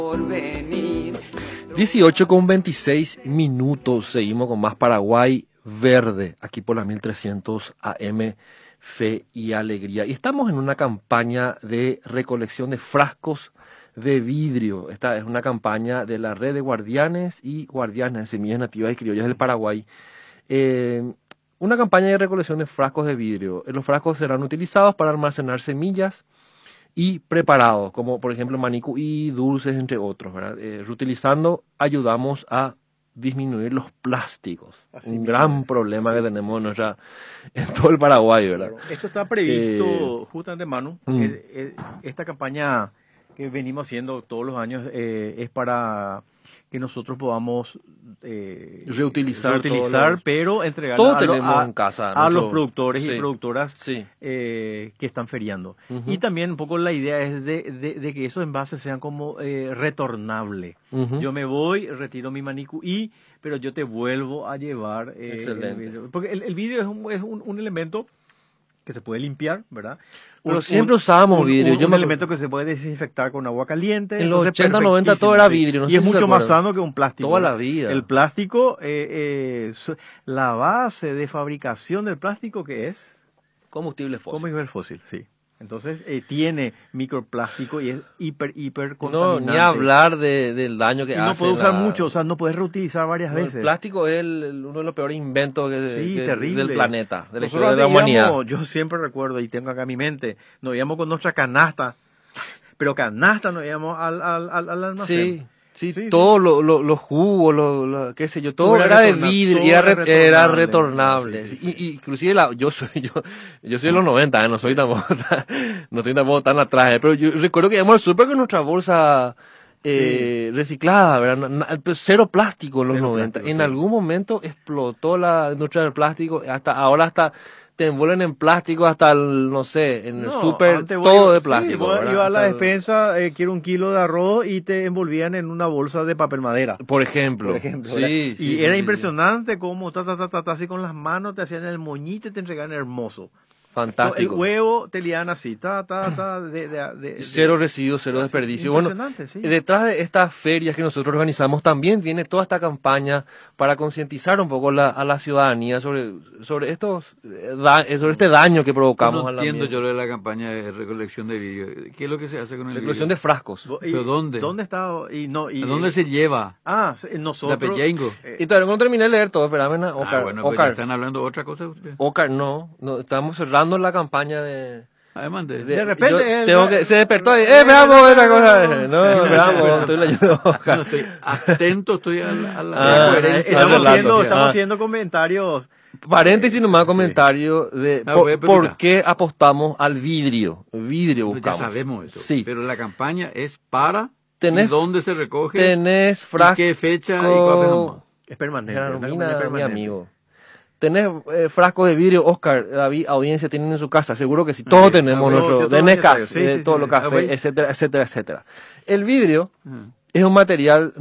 por venir. 18:26. Seguimos con más Paraguay Verde, aquí por la 1300 AM, Fe y Alegría. Y estamos en una campaña de recolección de frascos de vidrio. Esta es una campaña de la Red de Guardianes y Guardianas de Semillas Nativas y Criollas del Paraguay. Una campaña de recolección de frascos de vidrio. Los frascos serán utilizados para almacenar semillas y preparados, como por ejemplo manicuí, dulces, entre otros, ¿verdad? Reutilizando ayudamos a disminuir los plásticos. Así un mismo gran es. problema que tenemos en todo el Paraguay, ¿verdad? Claro. Esto está previsto justamente, Manu. Esta campaña que venimos haciendo todos los años es para que nosotros podamos Reutilizar pero entregar todos tenemos en casa a nuestro- los productores sí, y productoras sí. que están feriando. Ujú. Y también un poco la idea es de que esos envases sean como retornables. Ujú. Yo me voy, retiro mi manicuí, pero yo te vuelvo a llevar Excelente. el vidrio. Porque el vidrio es un elemento que se puede limpiar, ¿verdad? Pero siempre usábamos vidrio. Yo Un me- elemento que se puede desinfectar con agua caliente. En los entonces, 80, 90 todo era perfectísimo, sí. vidrio, no Y sé es si se mucho más acuerdan. sano que un plástico. Toda la ¿verdad? vida. El plástico, la base de fabricación del plástico, ¿qué es? Combustible fósil. Combustible fósil, sí. Entonces, tiene microplástico y es hiper No, contaminante. ni hablar del daño que Y hace. no puede usar la- mucho, o sea, no puedes reutilizar varias No, veces. el plástico es uno de los peores inventos Sí, terrible. del planeta, de la Nosotros historia de la antes humanidad. íbamos, yo siempre recuerdo y tengo acá en mi mente, nos íbamos con nuestra canasta, pero canasta nos íbamos al almacén. Sí, Sí, todos los jugos, qué sé yo, todo Todo era de retorna- vidrio todo y era era retornable. sí, sí, Y inclusive yo soy de los 90, no soy tampoco no estoy tampoco tan atrás, pero yo recuerdo que íbamos al súper con nuestra bolsa reciclada, ¿verdad? Cero plástico en los Cero 90. plástico, En sí. algún momento explotó la industria del plástico, ahora te envuelven en plástico hasta no sé, en el No, súper, antes vos todo ibas- de plástico. Sí, vos ¿verdad? ibas a la Hasta el- despensa, quiero 1 kilo de arroz y te envolvían en una bolsa de papel madera. Por ejemplo. Por ejemplo, ¿verdad? Sí, Y sí, era sí, impresionante cómo así con las manos te hacían el moñito y te entregaban hermoso. Fantástico. El huevo te liaban así, Cero residuos, cero desperdicio. Bueno, Impresionante, sí. detrás de estas ferias que nosotros organizamos también viene toda esta campaña para concientizar un poco a la ciudadanía sobre sobre este daño que provocamos No al entiendo ambiente. yo lo de la campaña de recolección de vidrio. ¿Qué es lo que se hace con el Recolección de vidrio? frascos. ¿Pero dónde? ¿Dónde está? ¿A dónde se lleva? Sí, La nosotros. Pellengo. Y todavía no terminé de leer todo, espérame, Oscar. Bueno, pues ya están hablando otra cosa ustedes. Oscar, no, estamos cerrando la campaña de... Además De repente, se despertó y, veamos otra cosa. No, veamos, estoy leyendo No, Oscar. estoy atento, estoy a la Ah, coherencia. estamos del relato. haciendo- Estamos Ah. haciendo comentarios. Paréntesis nomás, comentario de voy a por explicar. qué apostamos al vidrio. Vidrio Pues ya buscamos. sabemos eso. Sí. Pero la campaña es para Tenés- y dónde se recoge Tenés y frasco. qué fecha y cuál Es permanente. una Carolina, campaña mi permanente. amigo. Tenés frascos de vidrio, Oscar, David, audiencia tienen en su casa, seguro que sí. Todos Sí, tenemos todo, nuestro, todo de necesario. Nescafé, Sí, de sí, todos sí. los cafés, bueno. etcétera, etcétera, etcétera. El vidrio Ah. es un material